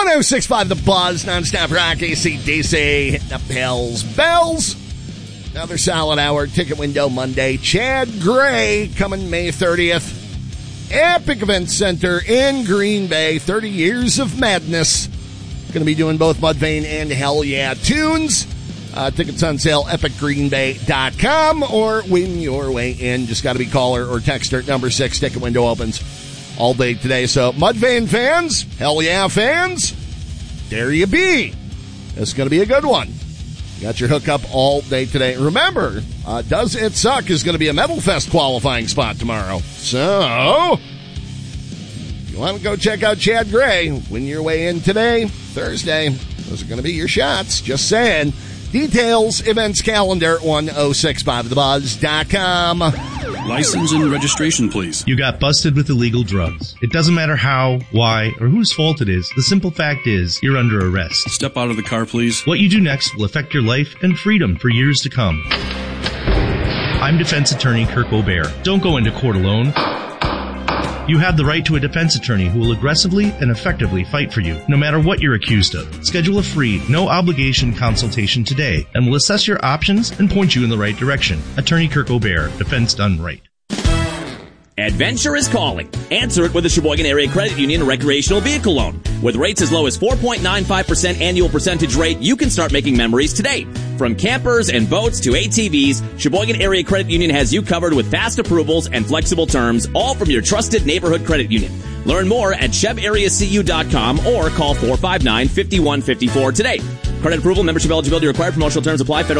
106.5 The Buzz, nonstop rock, AC/DC, hitting up Hell's Bells. Another solid hour, ticket window Monday. Chad Gray coming May 30th. Epic Event Center in Green Bay, 30 years of madness. Going to be doing both Mudvayne and Hell Yeah tunes. Tickets on sale, epicgreenbay.com, or win your way in. Just got to be caller or texter. Number 6, ticket window opens all day today. So, Mudvayne fans, Hell Yeah fans, there you be. It's going to be a good one. Got your hookup all day today. Remember, Does It Suck is going to be a Metal Fest qualifying spot tomorrow. So, if you want to go check out Chad Gray, win your way in today, Thursday. Those are going to be your shots. Just saying. Details, events calendar, 1065thebuzz.com. License and registration, please. You got busted with illegal drugs. It doesn't matter how, why, or whose fault it is. The simple fact is, you're under arrest. Step out of the car, please. What you do next will affect your life and freedom for years to come. I'm defense attorney Kirk O'Bear. Don't go into court alone. You have the right to a defense attorney who will aggressively and effectively fight for you, no matter what you're accused of. Schedule a free, no-obligation consultation today, and we'll assess your options and point you in the right direction. Attorney Kirk O'Bear, defense done right. Adventure is calling. Answer it with a Sheboygan Area Credit Union recreational vehicle loan. With rates as low as 4.95% annual percentage rate, you can start making memories today. From campers and boats to ATVs, Sheboygan Area Credit Union has you covered with fast approvals and flexible terms, all from your trusted neighborhood credit union. Learn more at chevareacu.com or call 459-5154 today. Credit approval, membership eligibility required, promotional terms apply. Federal